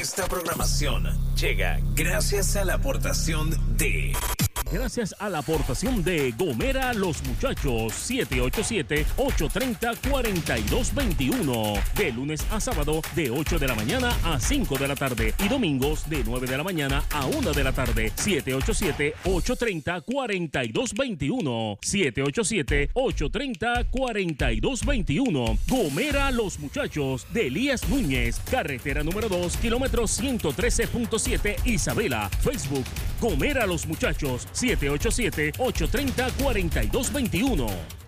Esta programación llega gracias a la aportación de... Gracias a la aportación de Gomera Los Muchachos, 787-830-4221. De lunes a sábado, de 8 de la mañana a 5 de la tarde. Y domingos, de 9 de la mañana a 1 de la tarde. 787-830-4221. 787-830-4221. Gomera Los Muchachos, de Elías Núñez. Carretera número 2, kilómetro 113.7, Isabela. Facebook, Gomera Los Muchachos, 787-830-4221.